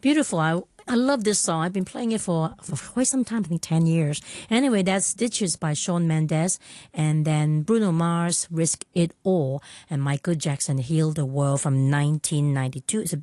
Beautiful. I love this song. I've been playing it for quite some time, I think 10 years. Anyway, that's Stitches by Shawn Mendes. And then Bruno Mars, Risk It All. And Michael Jackson, Heal the World from 1992. It's a